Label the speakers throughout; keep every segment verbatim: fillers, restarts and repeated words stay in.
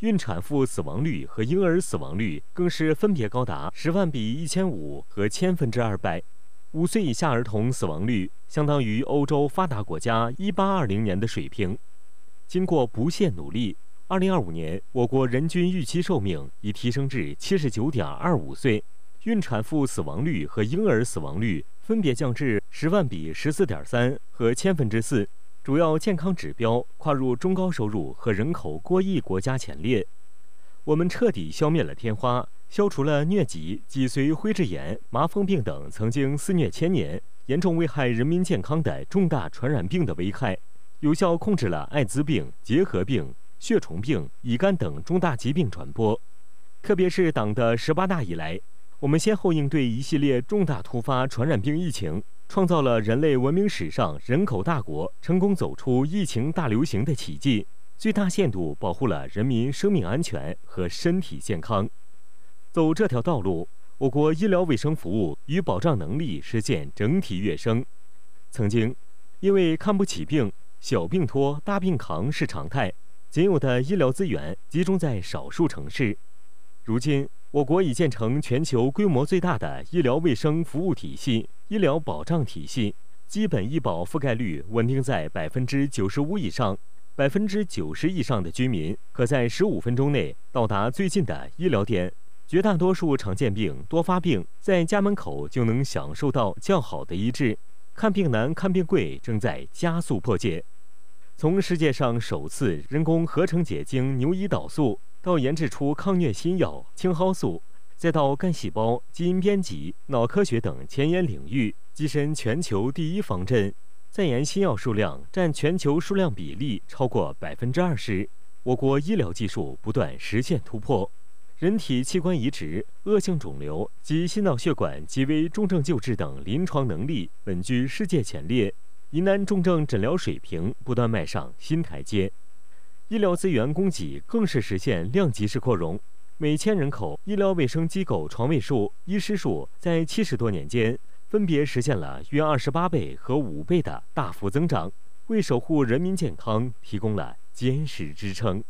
Speaker 1: 孕产妇死亡率和婴儿死亡率更是分别高达十万比一千五和千分之二百。五岁以下儿童死亡率相当于欧洲发达国家一八二零年的水平。经过不懈努力，二零二五年我国人均预期寿命已提升至七十九点二五岁，孕产妇死亡率和婴儿死亡率分别降至十万比十四点三和千分之四。主要健康指标跨入中高收入和人口过亿国家前列。我们彻底消灭了天花，消除了疟疾、脊髓灰质炎、麻风病等曾经肆虐千年、严重危害人民健康的重大传染病的危害，有效控制了艾滋病、结核病、血虫病、乙肝等重大疾病传播。特别是党的十八大以来，我们先后应对一系列重大突发传染病疫情，创造了人类文明史上人口大国成功走出疫情大流行的奇迹，最大限度保护了人民生命安全和身体健康。走这条道路，我国医疗卫生服务与保障能力实现整体跃升。曾经，因为看不起病，小病拖大病扛是常态，仅有的医疗资源集中在少数城市。如今，我国已建成全球规模最大的医疗卫生服务体系、医疗保障体系，基本医保覆盖率稳定在百分之九十五以上，百分之九十以上的居民可在十五分钟内到达最近的医疗点。绝大多数常见病、多发病在家门口就能享受到较好的医治，看病难、看病贵正在加速破解。从世界上首次人工合成结晶牛胰岛素，到研制出抗疟新药青蒿素，再到干细胞、基因编辑、脑科学等前沿领域跻身全球第一方阵，在研新药数量占全球数量比例超过百分之二十。我国医疗技术不断实现突破，人体器官移植、恶性肿瘤及心脑血管极为重症救治等临床能力稳居世界前列，疑难重症诊疗水平不断迈上新台阶。医疗资源供给更是实现量级式扩容，每千人口医疗卫生机构床位数、医师数在七十多年间分别实现了约二十八倍和五倍的大幅增长，为守护人民健康提供了坚实支撑。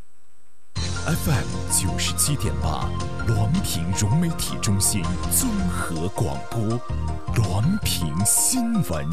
Speaker 2: F M 九十七点八，滦平融媒体中心综合广播，滦平新闻。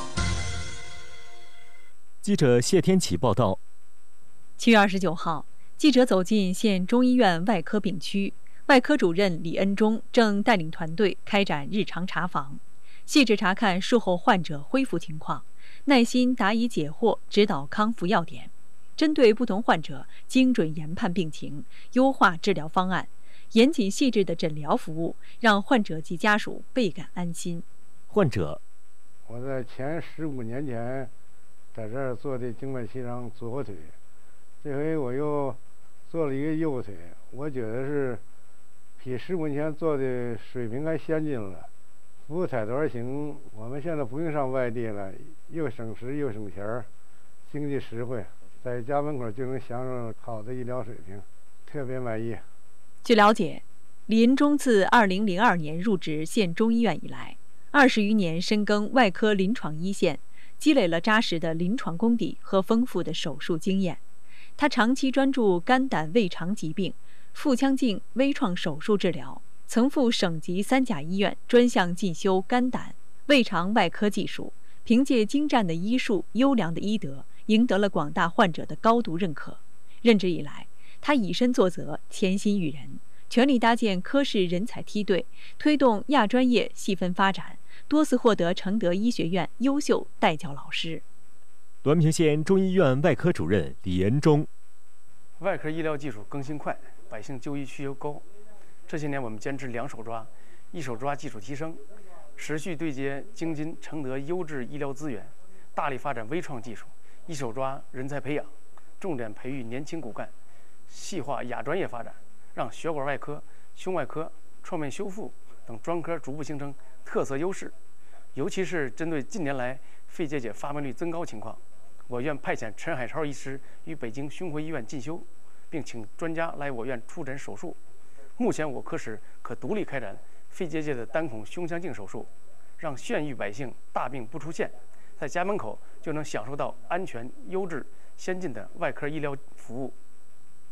Speaker 1: 记者谢天琪报道。
Speaker 3: 七月二十九号，记者走进县中医院外科病区，外科主任李恩忠正带领团队开展日常查房，细致查看术后患者恢复情况，耐心答疑解惑，指导康复要点。针对不同患者精准研判病情，优化治疗方案，严谨细致的诊疗服务，让患者及家属倍感安心。
Speaker 1: 患者，
Speaker 4: 我在前十五年前在这儿做的静脉曲张左后腿，这回我又做了一个右腿，我觉得是比十五年前做的水平还先进了。服务态度而行，我们现在不用上外地了，又省时又省钱儿，经济实惠。在家门口就能享受好的医疗水平，特别满意。
Speaker 3: 据了解，李恩忠自二零零二年入职县中医院以来，二十余年深耕外科临床一线，积累了扎实的临床功底和丰富的手术经验。他长期专注肝胆胃肠疾病、腹腔镜微创手术治疗，曾赴省级三甲医院专项进修肝胆胃肠外科技术，凭借精湛的医术、优良的医德，赢得了广大患者的高度认可。任职以来，他以身作则，潜心育人，全力搭建科室人才梯队，推动亚专业细分发展，多次获得承德医学院优秀带教老师。
Speaker 1: 滦平县中医院外科主任李恩忠，
Speaker 5: 外科医疗技术更新快，百姓就医需求高。这些年我们坚持两手抓，一手抓技术提升，持续对接京津承德优质医疗资源，大力发展微创技术，一手抓人才培养，重点培育年轻骨干，细化亚专业发展，让血管外科、胸外科、创面修复等专科逐步形成特色优势。尤其是针对近年来肺结节发病率增高情况，我院派遣陈海超医师于北京胸回医院进修，并请专家来我院出诊手术。目前我科室可独立开展肺结节的单孔胸腔镜手术，让县域百姓大病不出县，在家门口就能享受到安全、优质、先进的外科医疗服务。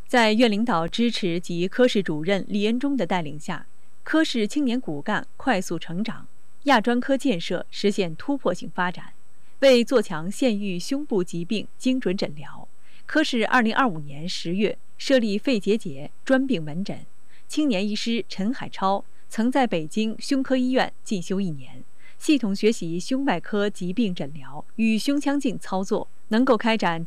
Speaker 3: 在院领导支持及科室主任李恩忠的带领下，科室青年骨干快速成长，亚专科建设实现突破性发展。为做强县域胸部疾病精准诊疗，科室二零二五年十月设立肺结节专病门诊。青年医师陈海超曾在北京胸科医院进修一年，系统学习胸外科疾病诊疗与胸腔镜操作，能够开展